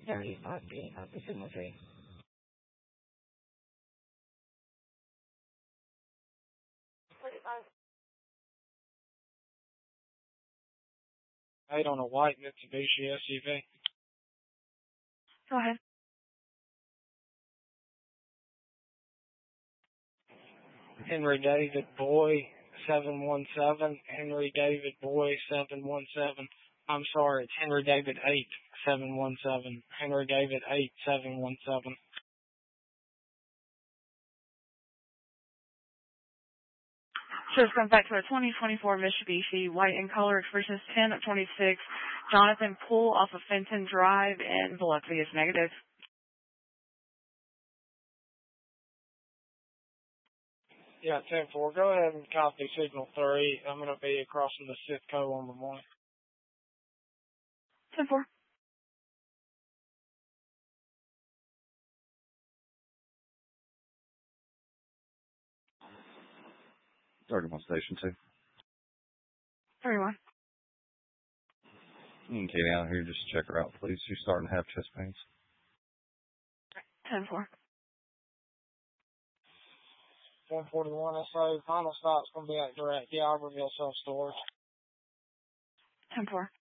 30 copy signal 3. Eight on a white Mitsubishi SUV. Go ahead. Henry David Boy 717. Henry David Boy 717. I'm sorry, it's Henry David 8717. Henry David 8717. So it's going back to a 2024 Mitsubishi, white in color, expressions 10 of 26. Jonathan Poole off of Fenton Drive, and velocity is negative. Yeah, 10-4. Go ahead and copy signal 3. I'm going to be across from the Sitco on the morning. 10-4. Target station 2. 31. You can Katie out here, just check her out, please. She's starting to have chest pains. 10-4. 141 SA. Final stop's going to be at direct Albertville self-storage. 10-4.